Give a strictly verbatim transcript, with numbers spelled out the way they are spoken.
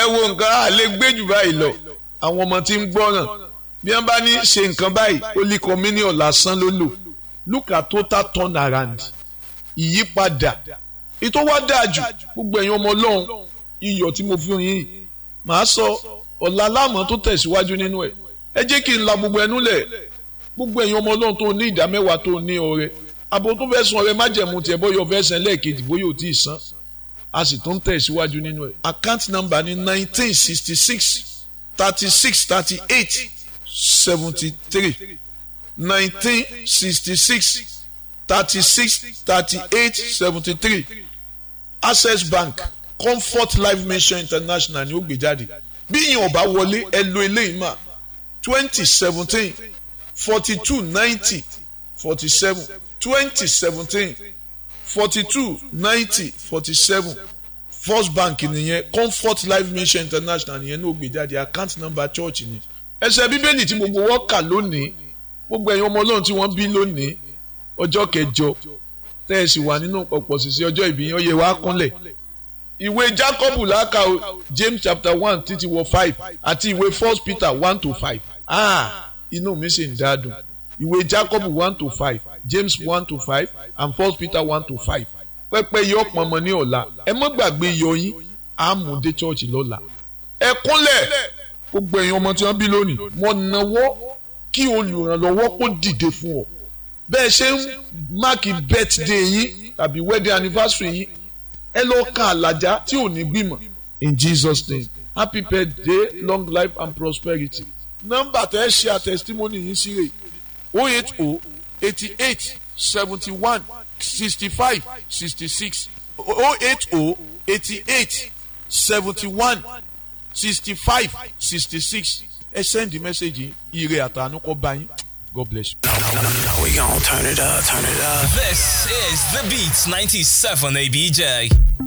wo nǹkan á lè gbé jù báyìí lọ àwọn ọmọ tí ń gbọ́ràn bí wọ́n bá ní ṣe nǹkan báyìí Holy Communion lásán ló lò look at total turn around ìyípadà ètò wá dáa jù gbogbo ẹ̀yin ọmọ Ọlọ́run iyọ̀ tí mo fún yín màá sọ ọ̀la láàmú tó tẹ̀síwájú nínú ẹ̀ ẹ jẹ́ kí n la gbogbo ẹnu lẹ̀ gbogbo ẹ̀yin ọmọ Ọlọ́run tó ní ìdá mẹ́wàá tó ní ọrẹ abo tó fẹ́ san ọrẹ májẹ̀mú tiẹ̀ bóyá ọfẹ́ san lẹ́ẹ̀kejì bóyá ò tí ì san a sì tó ń tẹ̀síwájú nínú ẹ̀ account number ní nineteen sixty six thirty six thirty eight seventy three nineteen sixty six thirty six thirty eight seventy three Access Bank Comfort Life Mission International ni ó gbé jáde bí yín ọba wọlé ẹ lo eléyìí mà twenty seventeen forty two ninety forty seven twenty seventeen forty two ninety forty seven First Bank nìyẹn Comfort Life Mission International nìyẹn ní ó gbé jáde account number church ni ẹsẹ̀ bíbélì tí gbogbo wọn kà lónìí gbogbo ẹ̀yin ọmọ Ọlọ́run tí wọ́n bí lónìí ọjọ́ kẹjọ tẹ́ ẹ sì wà nínú pọ̀pọ̀ sísè ọjọ́ ìbí yẹn ó yẹ wá kúnlẹ̀ ìwé Jacob làákà James chapter one títí wọ five àti ìwé First Peter one to five ah inú mi sì ń dádùn ìwé Jacob one to five James one to five and First Peter one to five pẹ́pẹ́ yọ pọnmọ ní ọ̀la ẹ má gbàgbé yọ yín àmúdé church lọ́la ẹ kúnlẹ̀ gbogbo ẹ̀yin ọmọ tí wọ́n bí lónìí wọ́n náwó kí olùrànlọ́wọ́ kó dìde fún ọ bẹ́ẹ̀ ṣe ń máàkì birthday yín tàbí wedding anniversary yín ẹ lọ ka àlàjá tí ò ní gbìmọ̀ in Jesus name happy birthday long life and prosperity nọ́mbà tẹ́ ẹ ṣe àtẹ̀sítímọ́nì yín sí rè oh eight oh eighty eight seventy one sixty five sixty six oh eight oh eighty eight seventy one sixty five sixty six ẹ send the message ire àtànú kó bá yín. God bless you. We gon' turn it up, turn it up. This is The Beats ninety-seven A B J.